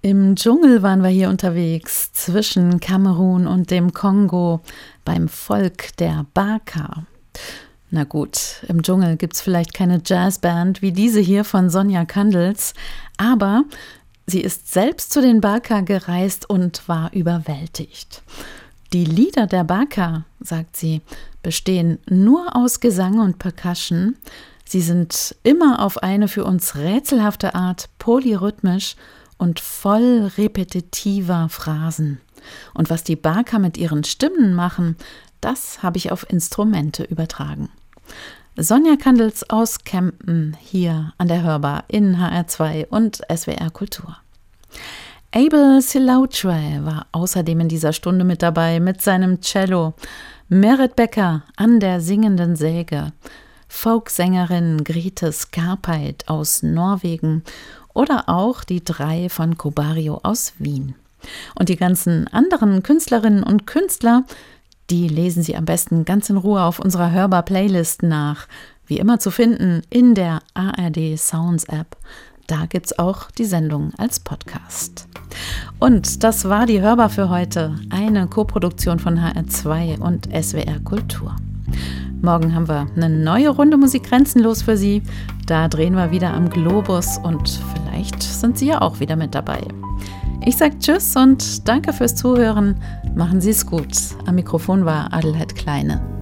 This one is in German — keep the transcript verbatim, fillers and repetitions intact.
Im Dschungel waren wir hier unterwegs, zwischen Kamerun und dem Kongo, beim Volk der Baka. Na gut, im Dschungel gibt's vielleicht keine Jazzband wie diese hier von Sonja Candles, aber sie ist selbst zu den Baka gereist und war überwältigt. Die Lieder der Baka, sagt sie, bestehen nur aus Gesang und Percussion. Sie sind immer auf eine für uns rätselhafte Art polyrhythmisch und voll repetitiver Phrasen. Und was die Baka mit ihren Stimmen machen, das habe ich auf Instrumente übertragen. Sonja Candles aus Kempen, hier an der Hörbar in H R zwei und S W R Kultur. Abel Silautre war außerdem in dieser Stunde mit dabei mit seinem Cello, Merit Becker an der singenden Säge, Folksängerin Grete Skarpeit aus Norwegen oder auch die drei von Cobario aus Wien. Und die ganzen anderen Künstlerinnen und Künstler, die lesen Sie am besten ganz in Ruhe auf unserer Hörbar-Playlist nach. Wie immer zu finden in der A R D Sounds App. Da gibt's auch die Sendung als Podcast. Und das war die Hörbar für heute. Eine Koproduktion von H R zwei und S W R Kultur. Morgen haben wir eine neue Runde Musik grenzenlos für Sie. Da drehen wir wieder am Globus und vielleicht sind Sie ja auch wieder mit dabei. Ich sage Tschüss und danke fürs Zuhören. Machen Sie es gut. Am Mikrofon war Adelheid Kleine.